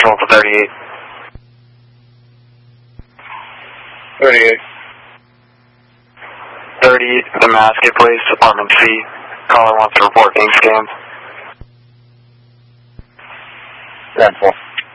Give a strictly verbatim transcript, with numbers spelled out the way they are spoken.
control to thirty-eight. thirty-eight. thirty, the Masket Place, Apartment C. Caller wants to report being scammed. ten four.